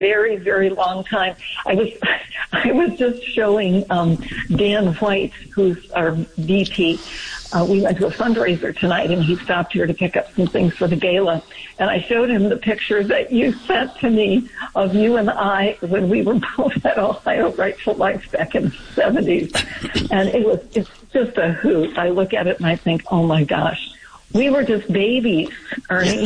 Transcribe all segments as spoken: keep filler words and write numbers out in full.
very, very long time. I was I was just showing um, Dan White, who's our V P. Uh, we went to a fundraiser tonight, and he stopped here to pick up some things for the gala. And I showed him the picture that you sent to me of you and I when we were both at Ohio Right for Life back in the seventies. And it was it's just a hoot. I look at it and I think, oh, my gosh, we were just babies, Ernie.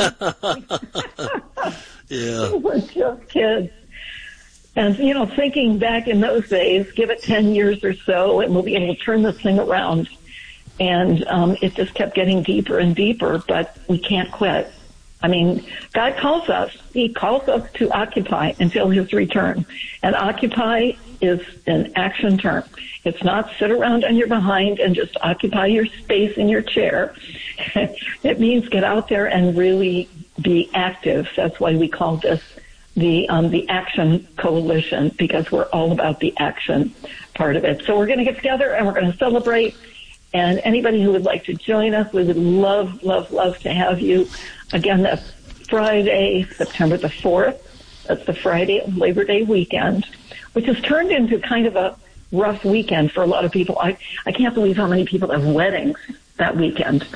Yeah. We were just kids. And, you know, thinking back in those days, give it ten years or so, and we'll be able to turn this thing around. And um, it just kept getting deeper and deeper, but we can't quit. I mean, God calls us. He calls us to occupy until his return. And occupy is an action term. It's not sit around on your behind and just occupy your space in your chair. It means get out there and really be active. That's why we call this the um, the Action Coalition, because we're all about the action part of it. So we're going to get together and we're going to celebrate. And anybody who would like to join us, we would love, love, love to have you. Again, that's Friday, September the fourth. That's the Friday of Labor Day weekend, which has turned into kind of a rough weekend for a lot of people. I, I can't believe how many people have weddings that weekend.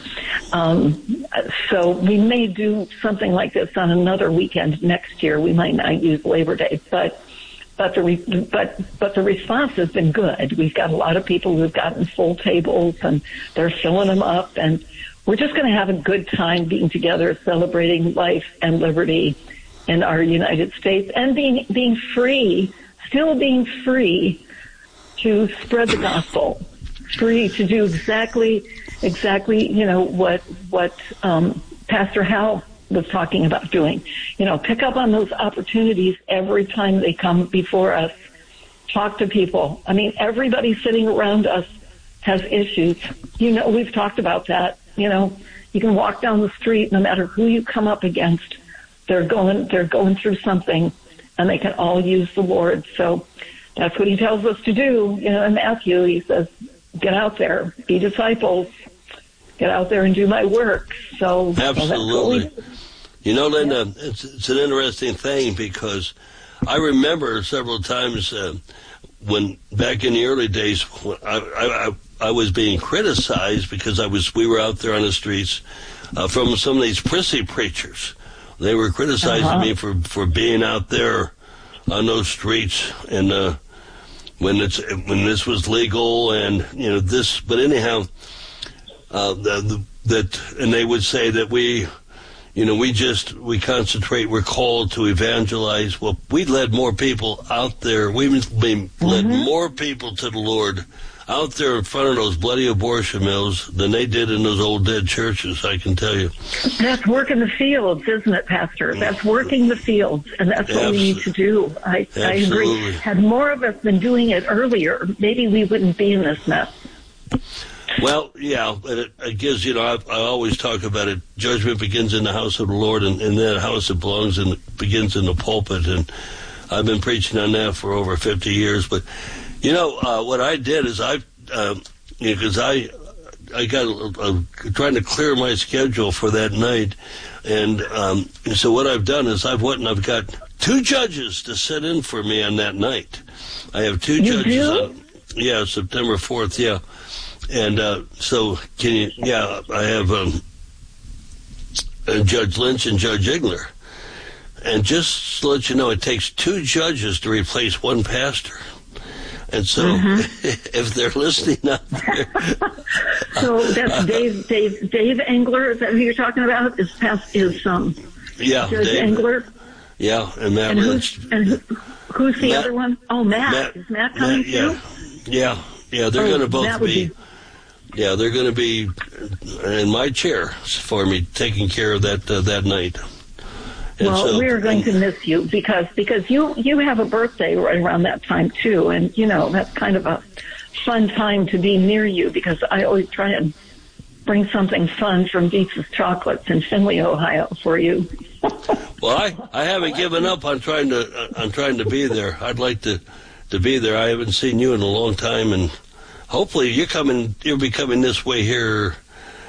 Um, so we may do something like this on another weekend next year. We might not use Labor Day, but But the re- but but the response has been good. We've got a lot of people who've gotten full tables, and they're filling them up. And we're just going to have a good time being together, celebrating life and liberty in our United States, and being being free, still being free to spread the gospel, free to do exactly exactly you know what what um, Pastor Hal was talking about doing. You know, pick up on those opportunities every time they come before us. Talk to people. I mean, everybody sitting around us has issues. You know, we've talked about that. You know, you can walk down the street, no matter who you come up against, they're going, they're going through something, and they can all use the Lord. So that's what he tells us to do. You know, in Matthew, he says, get out there, be disciples, get out there and do my work. So absolutely. You know, Linda, yeah. it's, it's an interesting thing, because I remember several times uh, when back in the early days, when I, I, I was being criticized because I was we were out there on the streets uh, from some of these prissy preachers. They were criticizing uh-huh. me for, for being out there on those streets, and uh, when it's when this was legal, and you know this. But anyhow, uh, the, the, that and they would say that we. You know, we just, we concentrate, we're called to evangelize. Well, we led more people out there. We led mm-hmm. more people to the Lord out there in front of those bloody abortion mills than they did in those old dead churches, I can tell you. That's work in the fields, isn't it, Pastor? That's working the fields, and that's what Absol- we need to do. I, I agree. Had more of us been doing it earlier, maybe we wouldn't be in this mess. Well, yeah, and it, it gives, you know, I, I always talk about it. Judgment begins in the house of the Lord, and in that house it belongs and begins in the pulpit. And I've been preaching on that for over fifty years. But, you know, uh, what I did is I, uh, you know, because I, I got uh, trying to clear my schedule for that night. And um, so what I've done is I've went and I've got two judges to sit in for me on that night. I have two you judges. Do? On, yeah, September fourth, yeah. And uh, so, can you, yeah, I have um, uh, Judge Lynch and Judge Igler. And just to let you know, it takes two judges to replace one pastor. And so, mm-hmm. if they're listening out there. So that's Dave, Dave, Dave Engler, is that who you're talking about? Is past, is um, yeah, Judge Dave, Engler? Yeah, and Matt and Lynch. Who's, and who, who's the Matt, other one? Oh, Matt. Matt is Matt coming Matt, yeah, too? Yeah, yeah, they're oh, going to both be. be Yeah, they're going to be in my chair for me, taking care of that uh, that night. And well, so, we're going to miss you because because you you have a birthday right around that time too, and you know that's kind of a fun time to be near you because I always try and bring something fun from Dietz's Chocolates in Findlay, Ohio, for you. Well, I, I haven't given up on trying to uh, on trying to be there. I'd like to to be there. I haven't seen you in a long time, and hopefully you're coming. You'll be coming this way here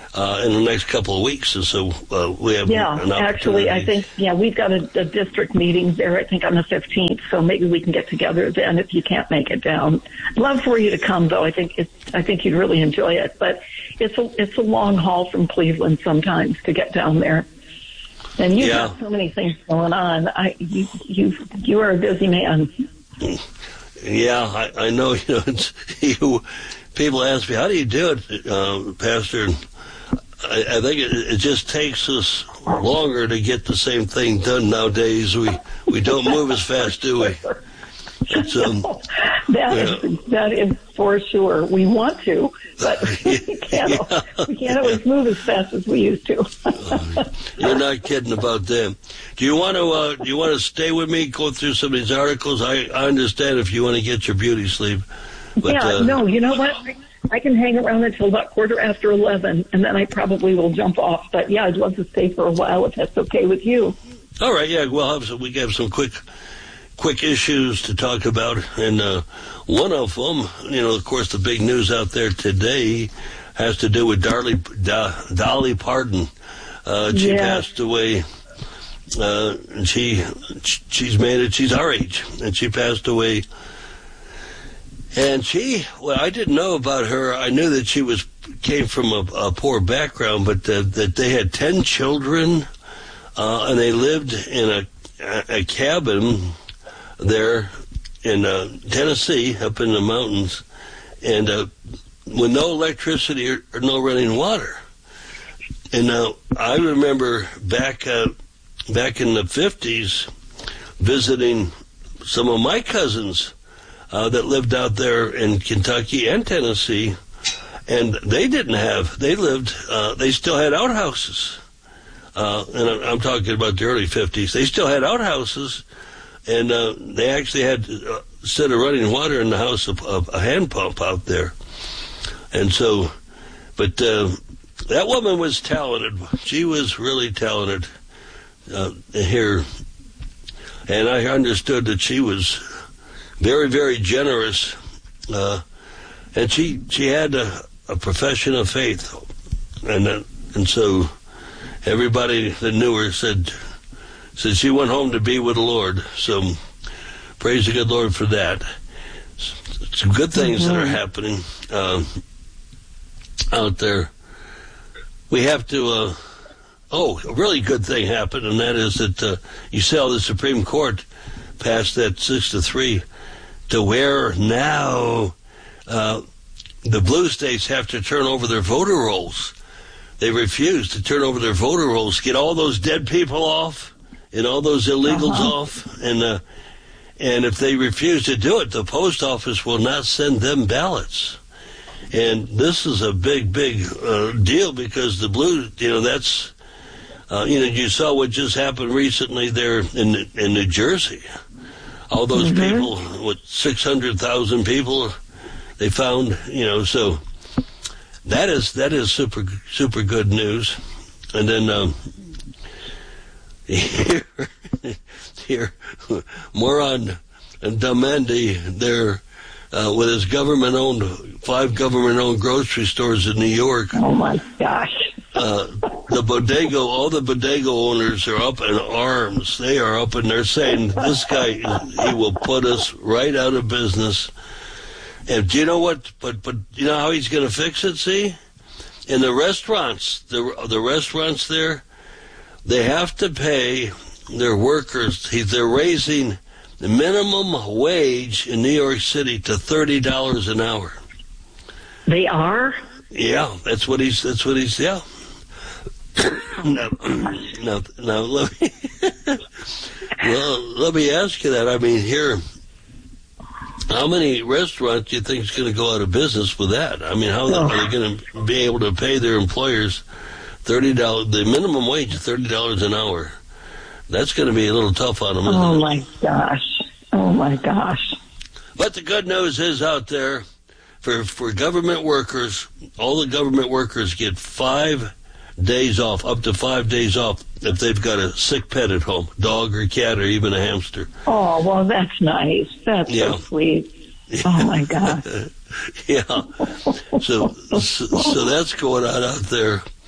uh, in the next couple of weeks, and so uh, we have yeah. an Actually, I think yeah, we've got a, a district meeting there. I think on the fifteenth, so maybe we can get together then if you can't make it down. Love for you to come, though. I think it's, I think you'd really enjoy it, but it's a it's a long haul from Cleveland sometimes to get down there. And you yeah. have so many things going on. I you you you are a busy man. Yeah, I, I know. You know, it's, you. People ask me, "How do you do it, uh, Pastor?" I, I think it, it just takes us longer to get the same thing done nowadays. We we don't move as fast, do we? It's, um, that is know. that is for sure. We want to, but we can't. Yeah. We can't always move as fast as we used to. uh, you're not kidding about that. Do you want to? Uh, do you want to stay with me? Go through some of these articles. I, I understand if you want to get your beauty sleep. But, yeah. uh, no. You know what? I, I can hang around until about quarter after eleven, and then I probably will jump off. But yeah, I'd love to stay for a while if that's okay with you. All right. Yeah. We'll have some, we have some quick. quick issues to talk about, and uh, one of them, you know, of course, the big news out there today has to do with Dolly, Do, Dolly Parton. Uh, she yes. passed away. Uh, and she she's made it. She's our age, and she passed away. And she, well, I didn't know about her. I knew that she was came from a, a poor background, but uh, that they had ten children, uh, and they lived in a a, a cabin there in uh, Tennessee, up in the mountains, and uh, with no electricity or, or no running water. And now I remember back uh, back in the fifties visiting some of my cousins uh, that lived out there in Kentucky and Tennessee, and they didn't have. They lived. Uh, they still had outhouses, uh, and I'm talking about the early fifties. They still had outhouses. And uh, they actually had, uh, instead of running water in the house, a, a hand pump out there. And so, but uh, that woman was talented. She was really talented uh, here. And I understood that she was very, very generous. Uh, and she she had a, a profession of faith. And, uh, and so everybody that knew her said... So she went home to be with the Lord. So praise the good Lord for that. Some good things mm-hmm. that are happening uh, out there. We have to, uh, oh, a really good thing happened, and that is that uh, you saw the Supreme Court passed that six to three to where now uh, the blue states have to turn over their voter rolls. They refuse to turn over their voter rolls, get all those dead people off. And all those illegals uh-huh. off, and uh, and if they refuse to do it, the post office will not send them ballots. And this is a big, big uh, deal because the blue, you know, that's, uh, you know, you saw what just happened recently there in in New Jersey. All those mm-hmm. people, what six hundred thousand people, they found, you know, so that is that is super super good news. And then. Um, Here, here, more on Damendi there uh, with his government-owned, five government-owned grocery stores in New York. Oh, my gosh. uh, the bodega, all the bodega owners are up in arms. They are up and they're saying, this guy, he will put us right out of business. And do you know what, but, but you know how he's going to fix it, see? In the restaurants, the the restaurants there, they have to pay their workers. They're raising the minimum wage in New York City to thirty dollars an hour. They are? Yeah, that's what he's. That's what he's. Yeah. now, now, now, let me. well, let me ask you that. I mean, here, how many restaurants do you think is going to go out of business with that? I mean, how oh. are they going to be able to pay their employers thirty dollars? The minimum wage is thirty dollars an hour. That's going to be a little tough on them, isn't oh, it? Oh, my gosh. Oh, my gosh. But the good news is out there, for, for government workers, all the government workers get five days off, up to five days off, if they've got a sick pet at home, dog or cat or even a hamster. Oh, well, that's nice. That's yeah. so sweet. Oh, my God. yeah. So, so, so that's going on out there.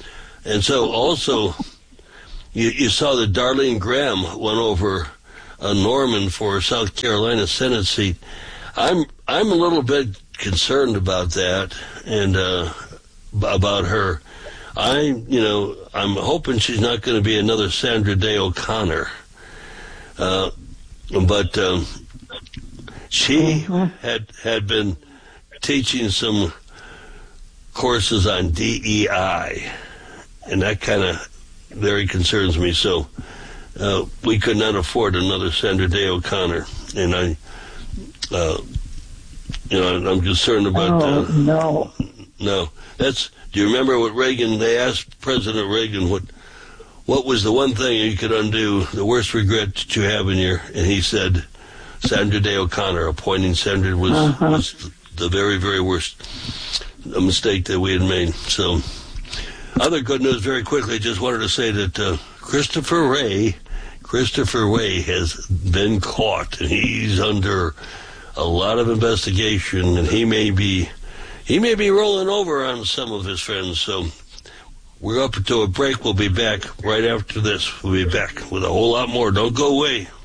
And so also, you, you saw that Darlene Graham went over uh, Norman for South Carolina Senate seat. I'm I'm a little bit concerned about that and uh, about her. I, you know, I'm hoping she's not going to be another Sandra Day O'Connor. Uh, but um, she mm-hmm. had had been teaching some courses on D E I, and that kind of very concerns me. So uh, we could not afford another Sandra Day O'Connor, and I, uh, you know, I'm concerned about. Oh uh, no, no. That's. Do you remember what Reagan? They asked President Reagan what what was the one thing you could undo, the worst regret that you have in your, and he said, Sandra Day O'Connor. Appointing Sandra was uh-huh. was the very very worst mistake that we had made. So, other good news very quickly. Just wanted to say that uh, Christopher Wray, Christopher Wray has been caught, and he's under a lot of investigation, and he may be he may be rolling over on some of his friends. So, we're up to a break. We'll be back right after this. We'll be back with a whole lot more. Don't go away.